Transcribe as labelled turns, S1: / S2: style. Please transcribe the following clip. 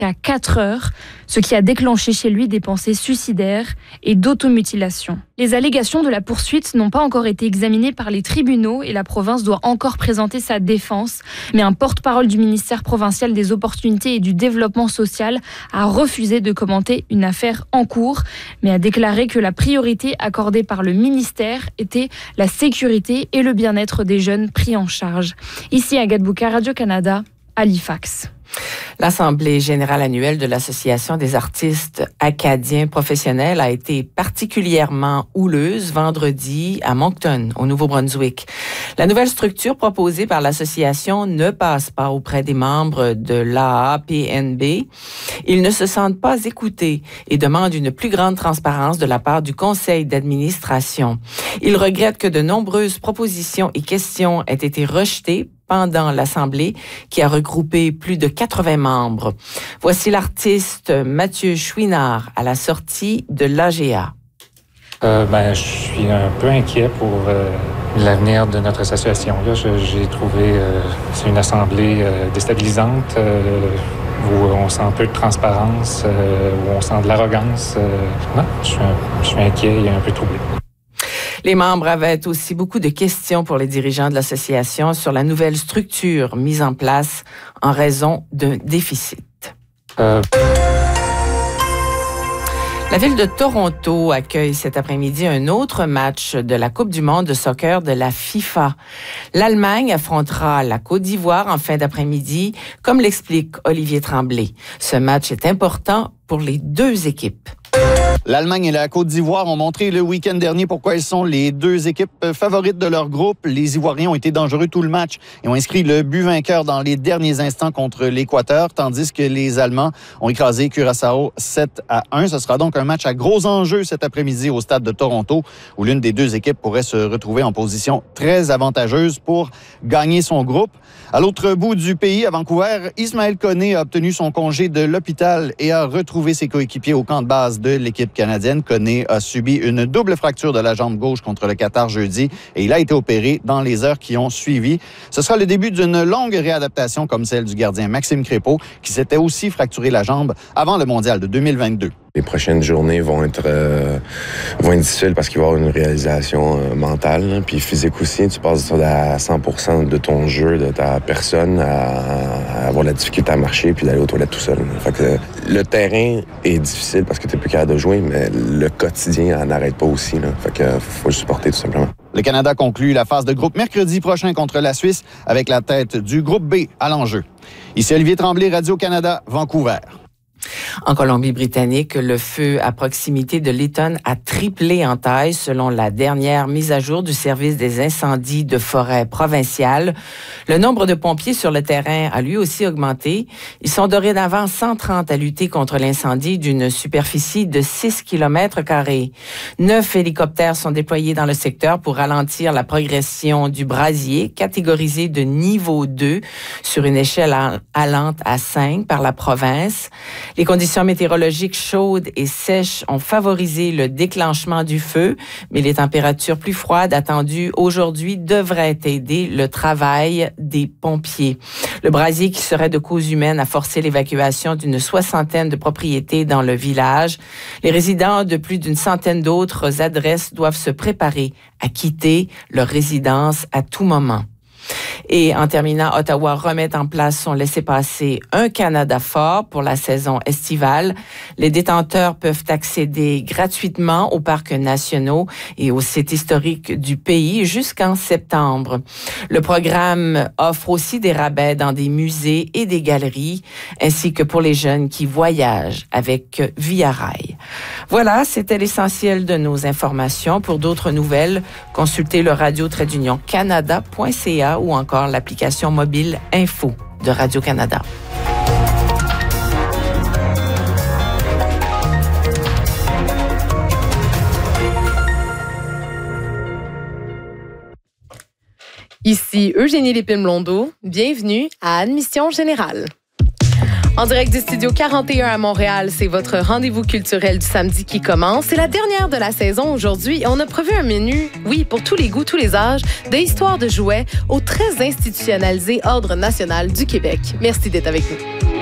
S1: à 4 heures, ce qui a déclenché chez lui des pensées suicidaires et d'automutilation. Les allégations de la poursuite n'ont pas encore été examinées par les tribunaux et la province doit encore présenter sa défense. Mais un porte-parole du ministère provincial des Opportunités et du Développement social a refusé de commenter une affaire en cours, mais a déclaré que la priorité accordée par le ministère était la sécurité et le bien-être des jeunes pris en charge. Ici à Gadbouka, Radio-Canada, Halifax.
S2: L'Assemblée générale annuelle de l'Association des artistes acadiens professionnels a été particulièrement houleuse vendredi à Moncton, au Nouveau-Brunswick. La nouvelle structure proposée par l'association ne passe pas auprès des membres de l'AAPNB. Ils ne se sentent pas écoutés et demandent une plus grande transparence de la part du conseil d'administration. Ils regrettent que de nombreuses propositions et questions aient été rejetées pendant l'Assemblée qui a regroupé plus de 80 membres. Voici l'artiste Mathieu Chouinard à la sortie de l'AGA.
S3: Je suis un peu inquiet pour l'avenir de notre association. Là, j'ai trouvé c'est une assemblée déstabilisante où on sent un peu de transparence, où on sent de l'arrogance. Non, je suis inquiet et un peu troublé.
S2: Les membres avaient aussi beaucoup de questions pour les dirigeants de l'association sur la nouvelle structure mise en place en raison d'un déficit. La ville de Toronto accueille cet après-midi un autre match de la Coupe du monde de soccer de la FIFA. L'Allemagne affrontera la Côte d'Ivoire en fin d'après-midi, comme l'explique Olivier Tremblay. Ce match est important pour les deux équipes.
S4: L'Allemagne et la Côte d'Ivoire ont montré le week-end dernier pourquoi elles sont les deux équipes favorites de leur groupe. Les Ivoiriens ont été dangereux tout le match et ont inscrit le but vainqueur dans les derniers instants contre l'Équateur, tandis que les Allemands ont écrasé Curaçao 7-1. Ce sera donc un match à gros enjeux cet après-midi au stade de Toronto, où l'une des deux équipes pourrait se retrouver en position très avantageuse pour gagner son groupe. À l'autre bout du pays, à Vancouver, Ismaël Koné a obtenu son congé de l'hôpital et a retrouvé ses coéquipiers au camp de base de l'équipe canadienne. Koné a subi une double fracture de la jambe gauche contre le Qatar jeudi et il a été opéré dans les heures qui ont suivi. Ce sera le début d'une longue réadaptation comme celle du gardien Maxime Crépeau qui s'était aussi fracturé la jambe avant le mondial de 2022.
S5: Les prochaines journées vont être difficiles parce qu'il va y avoir une réalisation mentale, puis physique aussi. Tu passes à 100% de ton jeu, de ta personne, à avoir la difficulté à marcher puis d'aller aux toilettes tout seul. Fait que le terrain est difficile parce que tu n'es plus capable de jouer, mais le quotidien n'arrête pas aussi. Là. Fait que faut le supporter tout simplement.
S4: Le Canada conclut la phase de groupe mercredi prochain contre la Suisse avec la tête du groupe B à l'enjeu. Ici Olivier Tremblay, Radio-Canada, Vancouver.
S2: En Colombie-Britannique, le feu à proximité de Lytton a triplé en taille selon la dernière mise à jour du service des incendies de forêt provinciale. Le nombre de pompiers sur le terrain a lui aussi augmenté. Ils sont dorénavant 130 à lutter contre l'incendie d'une superficie de 6 km². 9 hélicoptères sont déployés dans le secteur pour ralentir la progression du brasier, catégorisé de niveau 2 sur une échelle allant à 5 par la province. Les conditions météorologiques chaudes et sèches ont favorisé le déclenchement du feu, mais les températures plus froides attendues aujourd'hui devraient aider le travail des pompiers. Le brasier qui serait de cause humaine a forcé l'évacuation d'une 60aine de propriétés dans le village. Les résidents de plus d'une centaine d'autres adresses doivent se préparer à quitter leur résidence à tout moment. Et en terminant, Ottawa remet en place son laissez-passer Un Canada fort pour la saison estivale. Les détenteurs peuvent accéder gratuitement aux parcs nationaux et aux sites historiques du pays jusqu'en septembre. Le programme offre aussi des rabais dans des musées et des galeries, ainsi que pour les jeunes qui voyagent avec Via Rail. Voilà, c'était l'essentiel de nos informations. Pour d'autres nouvelles, consultez le radio-canada.ca ou encore l'application mobile Info de Radio-Canada.
S6: Ici Eugénie Lépine-Blondeau. Bienvenue à Admission Générale. En direct du Studio 41 à Montréal, c'est votre rendez-vous culturel du samedi qui commence. C'est la dernière de la saison aujourd'hui et on a prévu un menu, oui, pour tous les goûts, tous les âges, de histoires de jouets au très institutionnalisé Ordre national du Québec. Merci d'être avec nous.